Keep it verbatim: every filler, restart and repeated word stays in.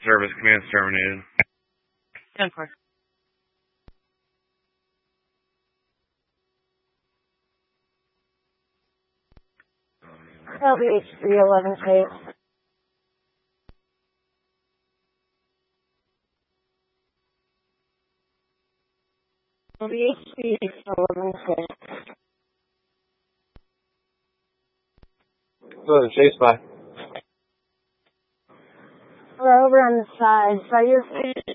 Service command terminated. ten four. L B H three eleven six. L B H three eleven six. Go to chase by. We're over on the side. By your feet.